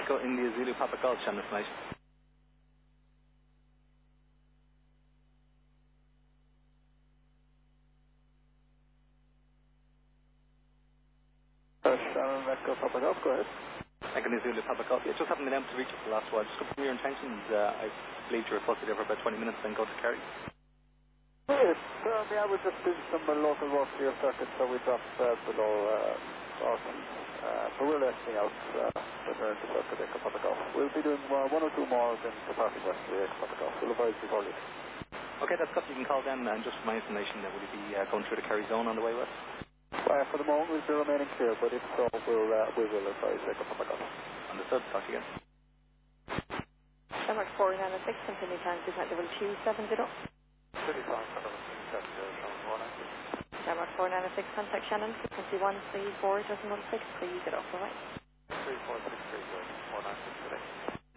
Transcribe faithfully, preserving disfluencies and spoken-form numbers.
Echo India Zulu Papa Golf, Shannon Flight. Uh, Shannon Echo Papa Golf, go ahead. Echo India Zulu Papa Golf. Yeah, just haven't been able to reach it for the last while. Just confirm your intentions. Uh, I believe you were supposed to be there for about twenty minutes, then go to Kerry. Yes, um, yeah, we just did some uh, local work to your circuit, so we dropped uh, below uh, Orton. Uh, but we're letting out uh, when we're in the circuit, Echo Papa Golf. We'll be doing uh, one or two more in the parking west of the Echo Papa Golf. We'll advise before leaving. Okay, that's good. You can call them, and just for my information, uh, will you be uh, going through the Kerry zone on the way west? Uh, for the moment, we'll be remaining clear, but if so, we'll, uh, we will advise Echo Papa Golf. Understood. Talk to you again. Denmark four nine six, continue time to level two seven zero. thirty-five, seven zero, Shannon four nine six. Denmark four nine six, contact Shannon, frequency one three four one six three zero. Bye-bye. three four